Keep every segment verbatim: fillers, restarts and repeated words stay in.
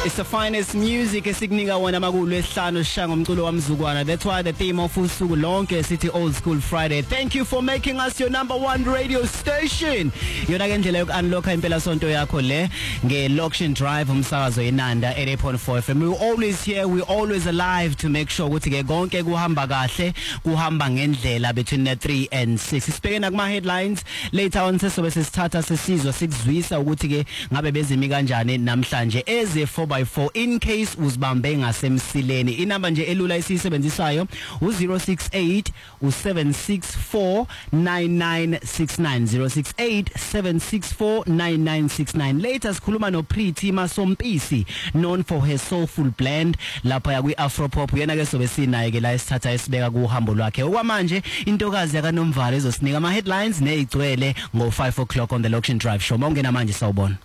It's the finest music esikunika wona makulu esihlanu sishanga umculo wamzukwana. That's why the theme of usuku lonke sithi Old School Friday. Thank you for making us your number one radio station. Yona ke ndlela yoku unlock impela sonto yakho le nge Loction Drive umsakazo eNanda eighty point four F M. We always here, we always alive to make sure ukuthi ke konke kuhamba kahle, kuhamba ngendlela between the three and six. Sibhekena kuma headlines later on sesobe sesithatha sesizwa sikuzwisa ukuthi ke ngabe bezimi kanjani namhlanje eze four by four in case uzibambe ngasemsileni. Inamba nje elula esisebenzisayo u zero six eight seven six four nine nine six nine zero six eight seven six four nine nine six nine. Later sikhuluma no Pretty Masompisi, known for her soulful blend lapha ya kwi Afropop. Yena ke sobe sinaye ke la isithatha esibeka kuhambo lwakhe. Okwamanje intokazi yaka Nomvalo ezosinika ama headlines nezigcwele ngo five o'clock on the Loction Drive show. Mawungena manje sawubona.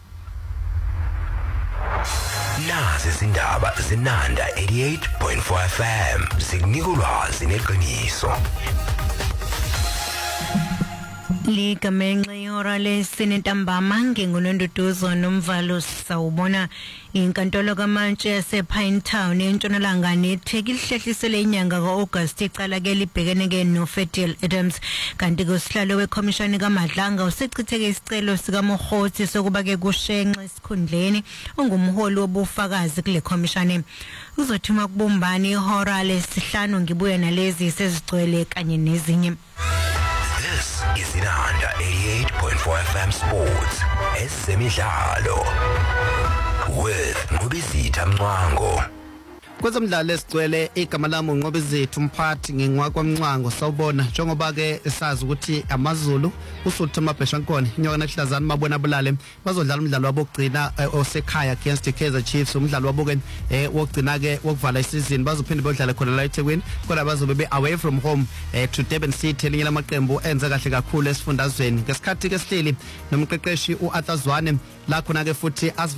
Nazi izindaba zenanda eighty-eight point four F M sikunika ulwazi neqiniso. Liga menxe ihora lesine ntambama ngengononduduzo Nomvalo sawubona. Inkantolo kaMantshi yasePine Town entshonalanga netheki lihlehlisele inyanga kaAugust icala ke libhekene ke noFetiel Adams kanti kusihlalo weCommission kaMadlanga usechitheke isicelo sika Mogotsi sokuba ke kushenxe esikhundleni ongumholi wobufakazi kule commission. Uzothuma kubumbani ihora lesihlanu ngibuye nalezi sezigcwele kanye nezinye. This is Inanda eighty-eight point four F M Sports. Esemidlalo with Ngubisitha Mncwango. Kwezemidlalo esigcwele igama lami uNqobizithu umphathi nginqwakwamncwango sawubona njengoba ke esazi ukuthi amaZulu uSuthu Mabhesha nkona inyoka nahlazana mabona bulale bazodlala umdlalo wabokugcina osekhaya against the Kaizer Chiefs. Umdlalo waboke eh wokugcina ke wokuvala isizini bazophinde bodlala khona la eThekwini kodwa bazobe be away from home eh to Durban City elinye lamaqembu enze kahle kakhulu esifundazweni. Ngesikhathi ke sihleli nomqeqeshi uAthazwane la khona ke futhi